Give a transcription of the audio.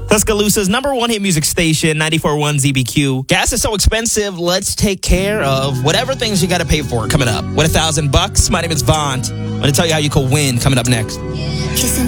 Tuscaloosa's number one hit music station, 94.1 ZBQ. Gas is so expensive, let's take care of whatever things you got to pay for coming up. With $1,000, my name is Vaughn. I'm going to tell you how you can win coming up next. Kissing